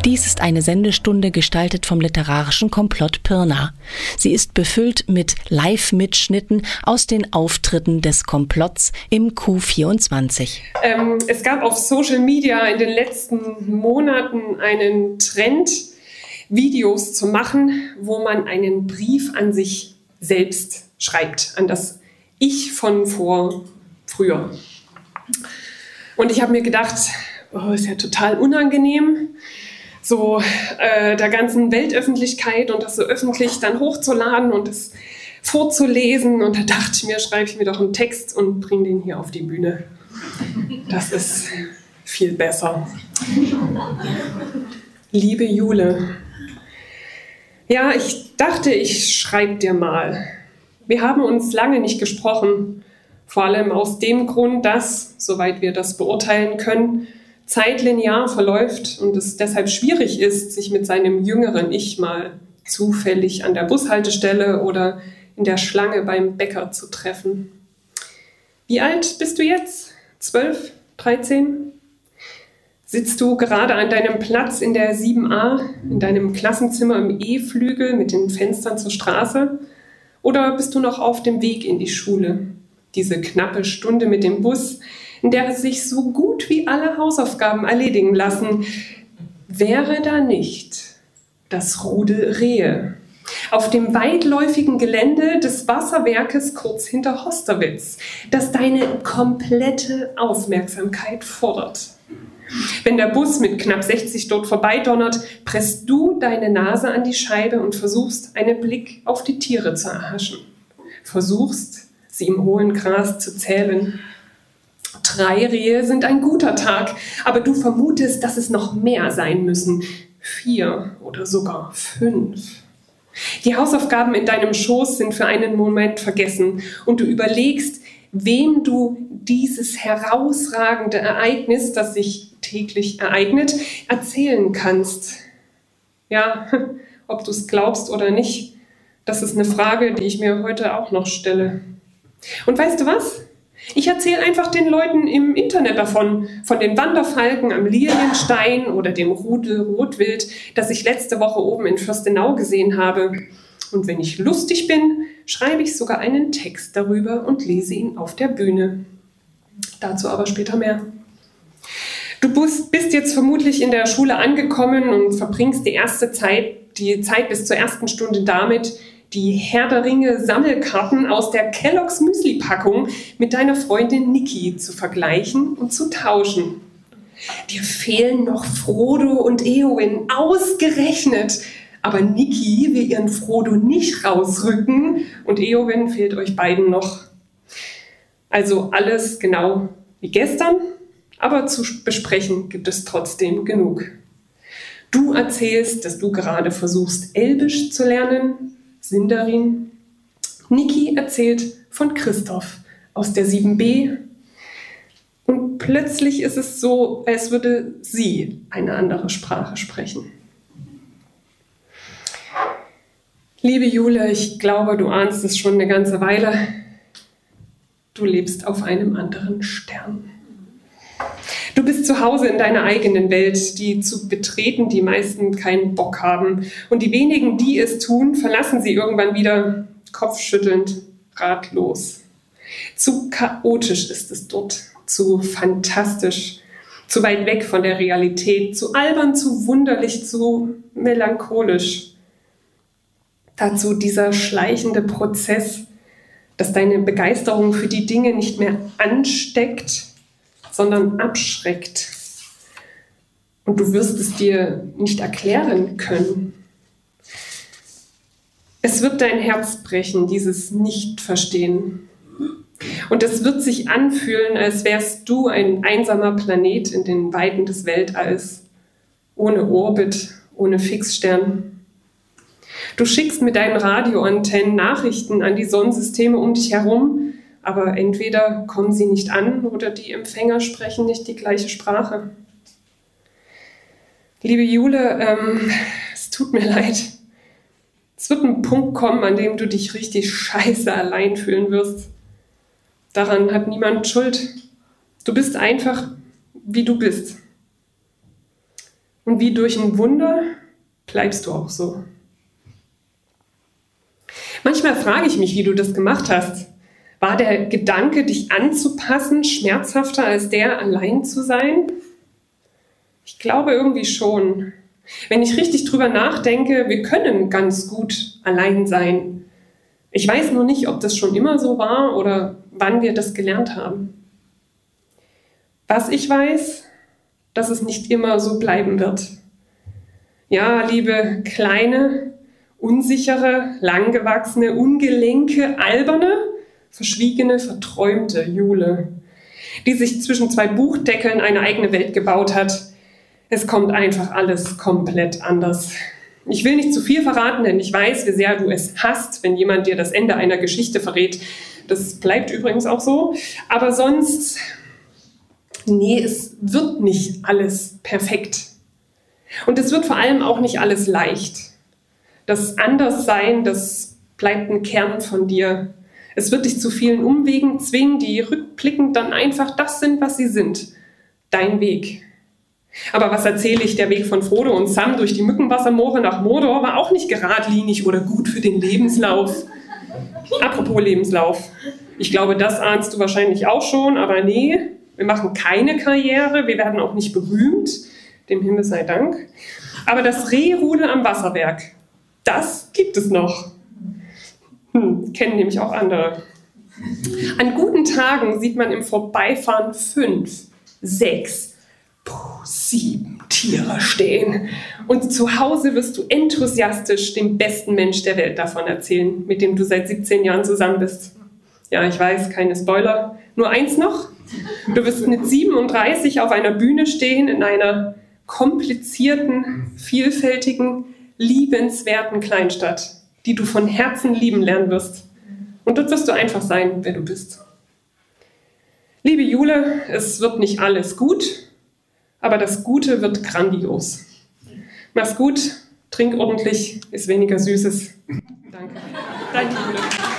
Dies ist eine Sendestunde gestaltet vom literarischen Komplott Pirna. Sie ist befüllt mit Live-Mitschnitten aus den Auftritten des Komplotts im Q24. Es gab auf Social Media in den letzten Monaten einen Trend, Videos zu machen, wo man einen Brief an sich selbst schreibt, an das Ich von früher. Und ich habe mir gedacht, ist ja total unangenehm, so der ganzen Weltöffentlichkeit und das so öffentlich dann hochzuladen und das vorzulesen. Und da dachte ich mir, schreibe ich mir doch einen Text und bringe den hier auf die Bühne. Das ist viel besser. Liebe Jule, ja, ich dachte, ich schreibe dir mal. Wir haben uns lange nicht gesprochen, vor allem aus dem Grund, dass, soweit wir das beurteilen können, Zeit linear verläuft und es deshalb schwierig ist, sich mit seinem jüngeren Ich mal zufällig an der Bushaltestelle oder in der Schlange beim Bäcker zu treffen. Wie alt bist du jetzt? 12? 13? Sitzt du gerade an deinem Platz in der 7a, in deinem Klassenzimmer im E-Flügel mit den Fenstern zur Straße? Oder bist du noch auf dem Weg in die Schule? Diese knappe Stunde mit dem Bus, in der sich so gut wie alle Hausaufgaben erledigen lassen, wäre da nicht das Rudel Rehe auf dem weitläufigen Gelände des Wasserwerkes kurz hinter Hosterwitz, das deine komplette Aufmerksamkeit fordert. Wenn der Bus mit knapp 60 dort vorbeidonnert, presst du deine Nase an die Scheibe und versuchst, einen Blick auf die Tiere zu erhaschen. Versuchst, sie im hohen Gras zu zählen. 3 Rehe sind ein guter Tag, aber du vermutest, dass es noch mehr sein müssen. 4 oder sogar 5. Die Hausaufgaben in deinem Schoß sind für einen Moment vergessen und du überlegst, wem du dieses herausragende Ereignis, das sich täglich ereignet, erzählen kannst. Ja, ob du es glaubst oder nicht, das ist eine Frage, die ich mir heute auch noch stelle. Und weißt du was? Ich erzähle einfach den Leuten im Internet davon, von den Wanderfalken am Lilienstein oder dem Rudel Rotwild, das ich letzte Woche oben in Fürstenau gesehen habe. Und wenn ich lustig bin, schreibe ich sogar einen Text darüber und lese ihn auf der Bühne. Dazu aber später mehr. Du bist jetzt vermutlich in der Schule angekommen und verbringst die Zeit bis zur ersten Stunde damit, die Herr der Ringe Sammelkarten aus der Kellogg's Müsli-Packung mit deiner Freundin Niki zu vergleichen und zu tauschen. Dir fehlen noch Frodo und Éowyn, ausgerechnet. Aber Niki will ihren Frodo nicht rausrücken und Éowyn fehlt euch beiden noch. Also alles genau wie gestern, aber zu besprechen gibt es trotzdem genug. Du erzählst, dass du gerade versuchst, Elbisch zu lernen, Sindarin. Niki erzählt von Christoph aus der 7b. Und plötzlich ist es so, als würde sie eine andere Sprache sprechen. Liebe Jule, ich glaube, du ahnst es schon eine ganze Weile. Du lebst auf einem anderen Stern. Du bist zu Hause in deiner eigenen Welt, die zu betreten die meisten keinen Bock haben. Und die wenigen, die es tun, verlassen sie irgendwann wieder kopfschüttelnd, ratlos. Zu chaotisch ist es dort, zu fantastisch, zu weit weg von der Realität, zu albern, zu wunderlich, zu melancholisch. Dazu dieser schleichende Prozess, dass deine Begeisterung für die Dinge nicht mehr ansteckt, sondern abschreckt. Und du wirst es dir nicht erklären können. Es wird dein Herz brechen, dieses Nicht-Verstehen. Und es wird sich anfühlen, als wärst du ein einsamer Planet in den Weiten des Weltalls, ohne Orbit, ohne Fixstern. Du schickst mit deinen Radioantennen Nachrichten an die Sonnensysteme um dich herum, aber entweder kommen sie nicht an oder die Empfänger sprechen nicht die gleiche Sprache. Liebe Jule, es tut mir leid. Es wird ein Punkt kommen, an dem du dich richtig scheiße allein fühlen wirst. Daran hat niemand Schuld. Du bist einfach, wie du bist. Und wie durch ein Wunder bleibst du auch so. Manchmal frage ich mich, wie du das gemacht hast. War der Gedanke, dich anzupassen, schmerzhafter als der, allein zu sein? Ich glaube irgendwie schon. Wenn ich richtig drüber nachdenke, wir können ganz gut allein sein. Ich weiß nur nicht, ob das schon immer so war oder wann wir das gelernt haben. Was ich weiß, dass es nicht immer so bleiben wird. Ja, liebe kleine, unsichere, langgewachsene, ungelenke, alberne, verschwiegene, verträumte Jule, die sich zwischen zwei Buchdeckeln eine eigene Welt gebaut hat. Es kommt einfach alles komplett anders. Ich will nicht zu viel verraten, denn ich weiß, wie sehr du es hasst, wenn jemand dir das Ende einer Geschichte verrät. Das bleibt übrigens auch so. Aber sonst, nee, es wird nicht alles perfekt. Und es wird vor allem auch nicht alles leicht. Das Anderssein, das bleibt ein Kern von dir. Es wird dich zu vielen Umwegen zwingen, die rückblickend dann einfach das sind, was sie sind. Dein Weg. Aber was erzähle ich, der Weg von Frodo und Sam durch die Mückenwassermoore nach Mordor war auch nicht geradlinig oder gut für den Lebenslauf. Apropos Lebenslauf. Ich glaube, das ahnst du wahrscheinlich auch schon, aber nee, wir machen keine Karriere, wir werden auch nicht berühmt, dem Himmel sei Dank. Aber das Rehrudel am Wasserwerk, das gibt es noch. Kennen nämlich auch andere. An guten Tagen sieht man im Vorbeifahren 5, 6, 7 Tiere stehen. Und zu Hause wirst du enthusiastisch dem besten Mensch der Welt davon erzählen, mit dem du seit 17 Jahren zusammen bist. Ja, ich weiß, keine Spoiler. Nur eins noch. Du wirst mit 37 auf einer Bühne stehen in einer komplizierten, vielfältigen, liebenswerten Kleinstadt, die du von Herzen lieben lernen wirst. Und dort wirst du einfach sein, wer du bist. Liebe Jule, es wird nicht alles gut, aber das Gute wird grandios. Mach's gut, trink ordentlich, iss weniger Süßes. Danke. Deine Jule.